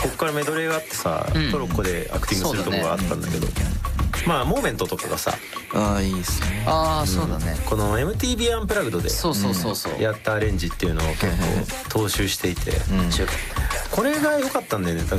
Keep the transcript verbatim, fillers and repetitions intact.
こっからメドレーがあってさ、 うん、 トロッコでアクティングするとこがあったんだけど、まあモーメントとかがさ、 ああいいですね。 ああそうだね、 この エムティービー アンプラグドでそうそうそうそうやったアレンジっていうのを結構踏襲していて、 うん、 これが良かったんだよね。